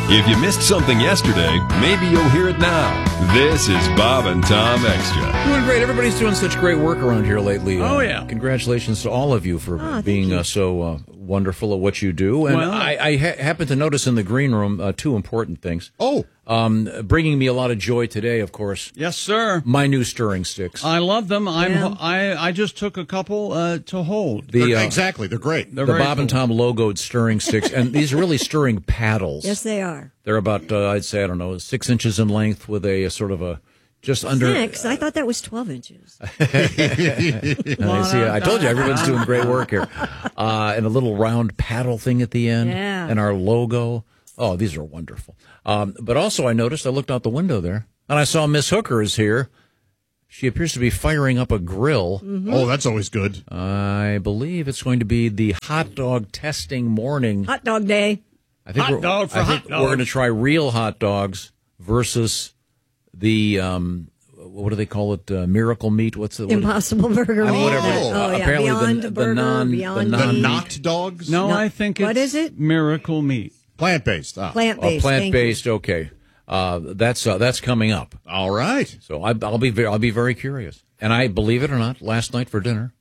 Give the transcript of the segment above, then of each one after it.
If you missed something yesterday, maybe you'll hear it now. This is Bob and Tom Extra. Doing great. Everybody's doing such great work around here lately. Oh, yeah. Congratulations to all of you for being so wonderful at what you do. And Well- I happen to notice in the green room two important things. Bringing me a lot of joy today, of course. Yes, sir. My new stirring sticks. I love them. I just took a couple to hold. Exactly. They're great. They're the very Bob and cool. Tom logoed stirring sticks, and these are really stirring paddles. Yes, they are. They're about, I'd say, 6 inches in length with a sort of a just under 6? I thought that was 12 inches. I told you everyone's doing great work here. And a little round paddle thing at the end, Yeah. and our logo. Oh, these are wonderful. But also, I noticed I looked out the window there, and I saw Miss Hooker is here. She appears to be firing up a grill. Mm-hmm. Oh, that's always good. I believe it's going to be the hot dog testing morning. Hot dog day. I think Hot dog for I think hot dog. we're going to try real hot dogs versus the what do they call it? Miracle meat? What's the Impossible Burger. I mean, whatever. Oh, yeah. Apparently Beyond the Burger, non- Beyond the The Meat. not dogs? No, No. I think it's What is it? Miracle Meat. Plant-based. Plant-based. plant-based. Okay, that's coming up. All right. So I'll be very curious. And I believe it or not, last night for dinner,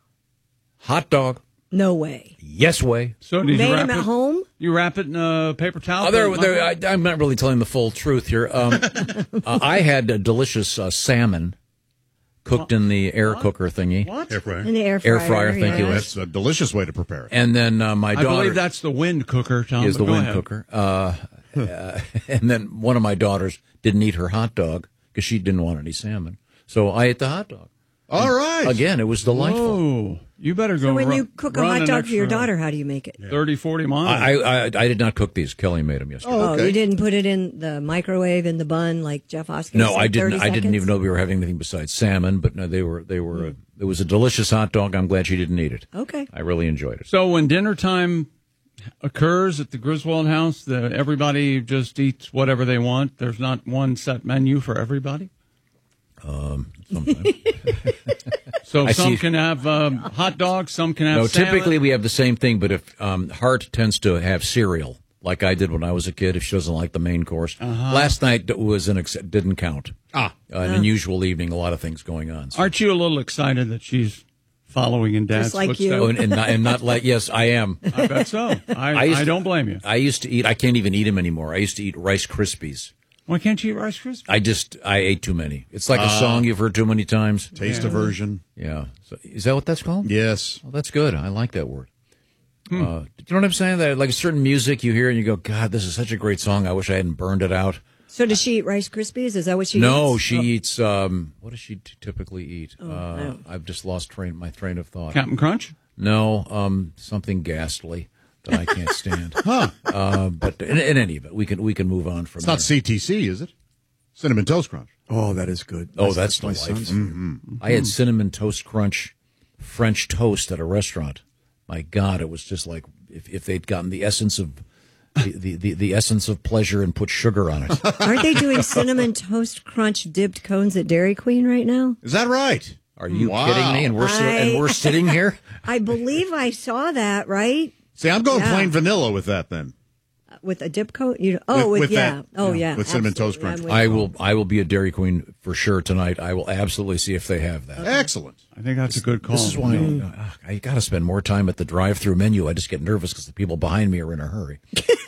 hot dog. No way. Yes way. So did Made you wrap them at it? home? You wrap it in a paper towel? I'm not really telling the full truth here. I had a delicious salmon cooked in the air cooker thingy. What? Air fryer. In the air fryer. Air fryer, thank you. That's a delicious way to prepare it. And then my I daughter believe that's the wind cooker, Tom. is the but go wind ahead. cooker. And then one of my daughters didn't eat her hot dog because she didn't want any salmon. So I ate the hot dog. All right. Again, it was delightful. Oh, you better go So when run- you cook a run hot an dog for your extra daughter, how do you make it? 30, 40 miles. I did not cook these. Kelly made them yesterday. Oh, okay. you didn't put it in the microwave in the bun like Jeff Hoskins No, said, I didn't. 30 I didn't even seconds? know we were having anything besides salmon. But no, they were. It was a delicious hot dog. I'm glad she didn't eat it. Okay. I really enjoyed it. So when dinner time occurs at the Griswold house, everybody just eats whatever they want. There's not one set menu for everybody. Sometimes. So I some see. can have hot dogs, some can have No, salad. typically we have the same thing. But if Hart tends to have cereal, like I did when I was a kid, if she doesn't like the main course. Last night was didn't count. An unusual evening, a lot of things going on. So. Aren't you a little excited that she's following in Dad's Just like footsteps? you. Oh, and not like, yes, I am. I bet so. I don't blame you. I used to eat, I can't even eat them anymore. I used to eat Rice Krispies. Why can't you eat Rice Krispies? I ate too many. It's like a song you've heard too many times. Taste aversion. Yeah. So, is that what that's called? Yes. Oh, that's good. I like that word. Do you know what I'm saying? That like a certain music you hear and you go, God, this is such a great song. I wish I hadn't burned it out. So does she eat Rice Krispies? Is that what she No, eats? she eats. What does she typically eat? I don't- I've just lost my train of thought. Captain Crunch? No, something ghastly that I can't stand. But in any event, we can move on from It's there. not CTC, is it? Cinnamon Toast Crunch. Oh, that is good. Oh, that's my delightful. son's. I had cinnamon toast crunch French toast at a restaurant. My God, it was just like if they'd gotten the essence of the essence of pleasure and put sugar on it. Aren't they doing Cinnamon Toast Crunch dipped cones at Dairy Queen right now? Is that right? Are you Wow. kidding me? And we're sitting here. I believe I saw that, right? See, I'm going Yeah. plain vanilla with that then. With a dip coat? With that, yeah. with Cinnamon Toast absolutely. Crunch. I'm with you. I will be a Dairy Queen for sure tonight. I will absolutely see if they have that. Excellent. I think that's a good call. This is why I got to spend more time at the drive-through menu. I just get nervous because the people behind me are in a hurry.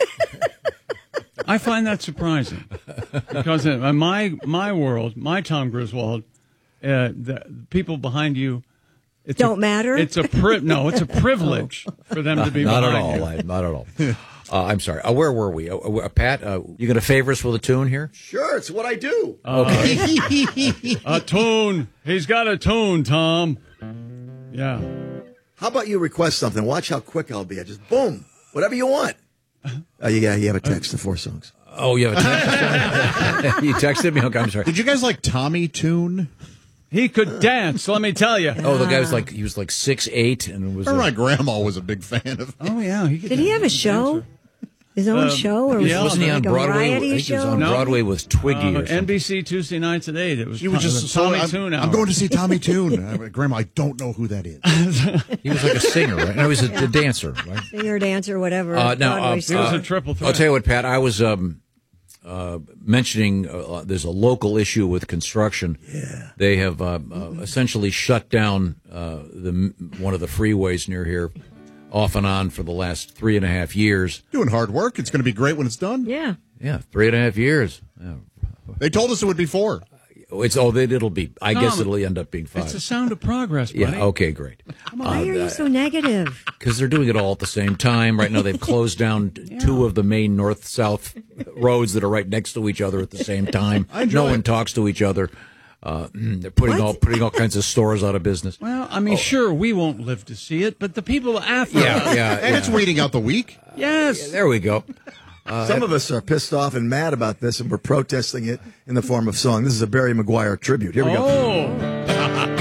I find that surprising because in my world, my Tom Griswold, the people behind you Don't matter? It's a it's a privilege for them to be Not behind at all. you. Not at all. I'm sorry. Where were we? Pat, you going to favor us with a tune here? Sure, it's what I do. A tune. He's got a tune, Tom. Yeah. How about you request something? Watch how quick I'll be. I just boom, whatever you want. You have a text to 4 songs. Oh, you have a text? You texted me? Okay, I'm sorry. Did you guys like Tommy Tune? He could dance, let me tell you. Oh, the guy was like 6'8", and it was. My grandma was a big fan of. Oh, yeah. Did he have a show? His own show, or was yeah, it Wasn't he on like a Broadway? I variety think he was show? on Broadway with Twiggy or something. NBC Tuesday nights at 8. It was She was just Tommy so, Tune I'm hour. going to see Tommy Tune. Grandma, I don't know who that is. He was like a singer, right? No, he was a dancer, right? Singer, dancer, whatever. Now, Broadway It was show. a triple threat. I'll tell you what, Pat. I was mentioning there's a local issue with construction. Yeah, they have essentially shut down one of the freeways near here, off and on for the last 3.5 years. Doing hard work. It's going to be great when it's done. Yeah. Yeah, 3.5 years. Yeah. They told us it would be 4. It'll be. I guess Tom, it'll end up being 5. It's a sound of progress, buddy. Yeah. Okay. Great. Why are you so negative? Because they're doing it all at the same time. Right now, they've closed down 2 of the main north-south roads that are right next to each other at the same time. No one talks to each other. They're putting all kinds of stores out of business. Well, I mean, sure, we won't live to see it, but the people after us. Yeah. And it's weeding out the weak. Yes. There we go. Some of us are pissed off and mad about this, and we're protesting it in the form of song. This is a Barry Maguire tribute. Here we go.